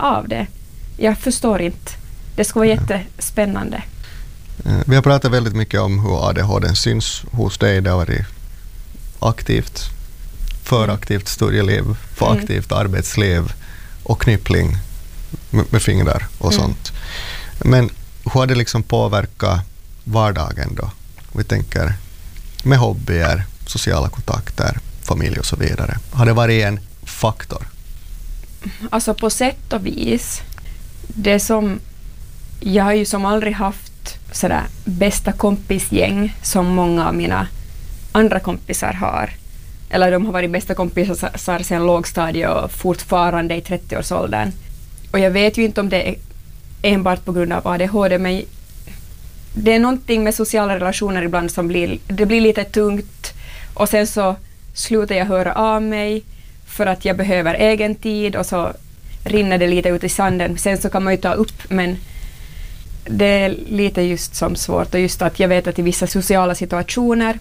av det? Jag förstår inte. Det skulle vara jättespännande. Vi har pratat väldigt mycket om hur ADHD syns hos dig. Det har varit aktivt, för aktivt studieliv, för aktivt arbetsliv och knyppling med fingrar och sånt. Men hur har det liksom påverkat vardagen då? Vi tänker med hobbyer, sociala kontakter, familj och så vidare. Har det varit en faktor? Alltså på sätt och vis. Det som jag har ju som aldrig haft sådär bästa kompisgäng som många av mina andra kompisar har. Eller de har varit bästa kompisar sedan lågstadiet och fortfarande i 30-årsåldern. Och jag vet ju inte om det är enbart på grund av ADHD, men det är någonting med sociala relationer ibland som blir lite tungt, och sen så slutar jag höra av mig för att jag behöver egen tid, och så rinner det lite ut i sanden. Sen så kan man ju ta upp, men det är lite just som svårt, och just att jag vet att i vissa sociala situationer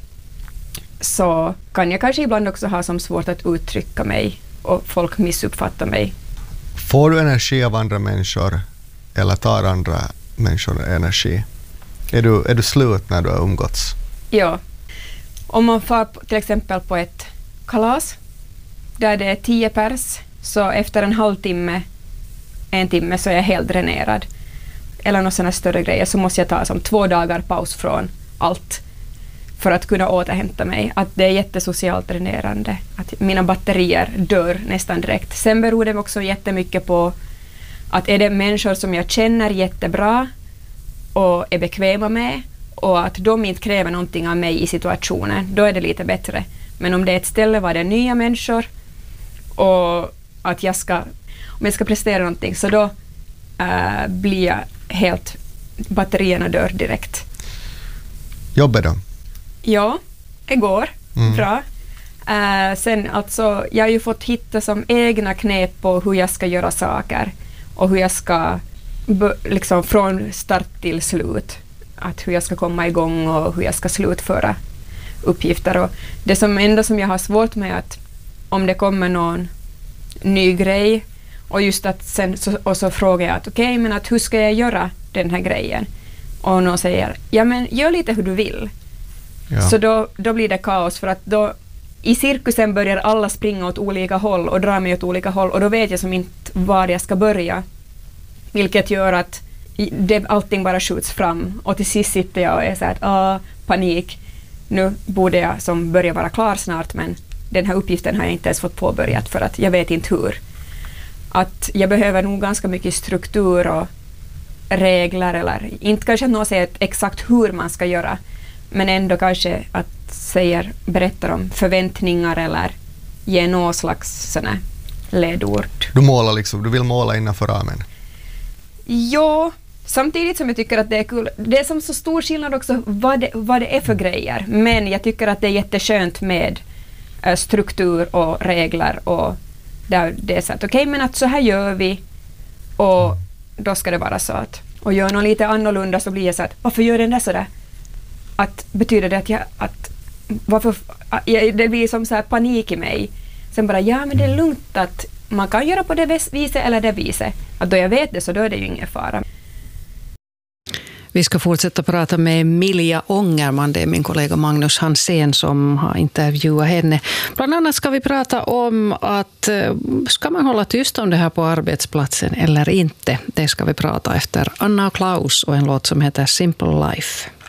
så kan jag kanske ibland också ha som svårt att uttrycka mig och folk missuppfattar mig. Får du energi av andra människor eller tar andra människor energi? Är du slut när du har umgåtts? Ja. Om man får till exempel på ett kalas där det är 10 pers, så efter en halvtimme, en timme, så är jag helt dränerad. Eller några sådana större grejer, så måste jag ta som 2 dagar paus från allt för att kunna återhämta mig. Att det är jättesocialt dränerande. Att mina batterier dör nästan direkt. Sen beror det också jättemycket på att är det människor som jag känner jättebra och är bekväma med, och att de inte kräver någonting av mig i situationen, då är det lite bättre. Men om det är ett ställe var det är nya människor och att om jag ska prestera någonting, så då blir jag helt, batterierna dör direkt. Jobbet då? Ja, det går bra. Sen alltså, jag har ju fått hitta som egna knep på hur jag ska göra saker och hur jag ska liksom från start till slut, att hur jag ska komma igång och hur jag ska slutföra uppgifter. Och det som jag har svårt med, att om det kommer någon ny grej, och just att sen så frågar jag att okej, men att hur ska jag göra den här grejen? Och någon säger, ja men gör lite hur du vill. Ja. Så då blir det kaos, för att då i cirkusen börjar alla springa åt olika håll och dra mig åt olika håll, och då vet jag som inte var jag ska börja. Vilket gör att allting bara skjuts fram, och till sist sitter jag och är så här, panik. Nu borde jag som börja vara klar snart, men den här uppgiften har jag inte ens fått påbörjat för att jag vet inte hur. Att jag behöver nog ganska mycket struktur och regler, eller inte kanske att någon säger exakt hur man ska göra, men ändå kanske att berättar om förväntningar eller ge någon slags såna ledord. Du vill måla innanför ramen? Ja, samtidigt som jag tycker att det är kul. Det är som så stor skillnad också vad det är för grejer, men jag tycker att det är jätteskönt med struktur och regler, och där det är så att okej, men att så här gör vi, och då ska det vara så att, och gör något lite annorlunda så blir jag så att varför gör den där sådär? Att betyder det det blir som så här panik i mig. Sen bara, ja men det är lugnt, att man kan göra på det viset eller det viset. Att då jag vet det, så då är det ju ingen fara. Vi ska fortsätta prata med Milja Ångerman. Det är min kollega Magnus Hansén som har intervjuat henne. Bland annat ska vi prata om att ska man hålla tyst om det här på arbetsplatsen eller inte. Det ska vi prata efter Anna och Klaus och en låt som heter Simple Life.